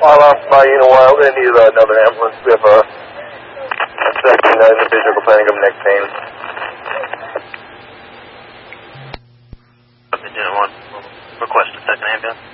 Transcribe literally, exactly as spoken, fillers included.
I lost by Unit Wild. I need uh, another ambulance. We have a, a second uh, individual complaining of neck pain. Unit one, request a second ambulance.